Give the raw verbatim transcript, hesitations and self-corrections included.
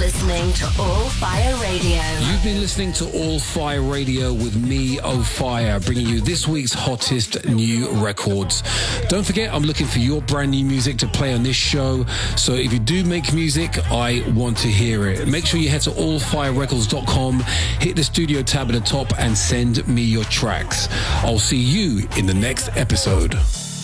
listening to All Fire Radio. You've been listening to All Fire Radio with me, O Fire, bringing you this week's hottest new records. Don't forget, I'm looking for your brand new music to play on this show. So if you do make music, I want to hear it. Make sure you head to all fire records dot com, hit the studio tab at the top and send me your tracks. I'll see you in the next episode.